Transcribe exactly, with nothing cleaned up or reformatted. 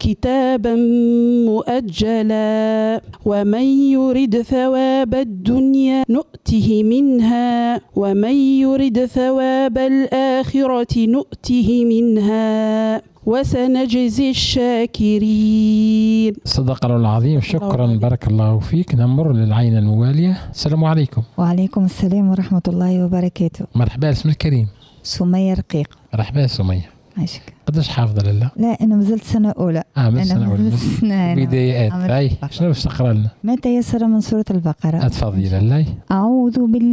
كتابا مؤجلا ومن يرد ثواب الدنيا نؤته منها ومن يرد ثواب الآخرة نؤته منها وسنجزي الشاكرين. صدق الله العظيم. شكرا، بارك الله فيك. نمر للعين الموالية. السلام عليكم. وعليكم السلام ورحمة الله وبركاته. مرحبا، اسم الكريم؟ سمية رقيق. مرحبا سمية. عايشك. قداش حافظة لله؟ لا أنا مازلت سنة أولى. اه من سنة أولى. بدايات. أي شنو باش تقرا لنا؟ ما تيسر من سورة البقرة. اتفضلي لله. أعوذ بالله